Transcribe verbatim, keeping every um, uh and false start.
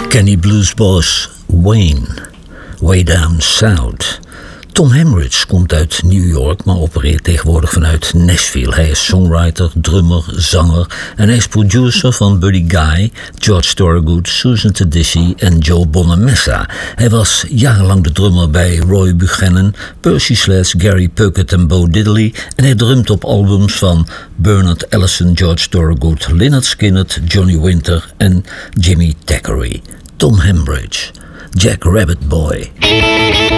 Kenny Blues Boss Wayne, Way Down South. Tom Hambridge komt uit New York, maar opereert tegenwoordig vanuit Nashville. Hij is songwriter, drummer, zanger en hij is producer van Buddy Guy, George Thorogood, Susan Tedeschi en Joe Bonamessa. Hij was jarenlang de drummer bij Roy Buchanan, Percy Sledge, Gary Puckett en Bo Diddley en hij drumt op albums van Bernard Allison, George Thorogood, Lynyrd Skynyrd, Johnny Winter en Jimmy Thackeray. Tom Hambridge, Jack Rabbit Boy.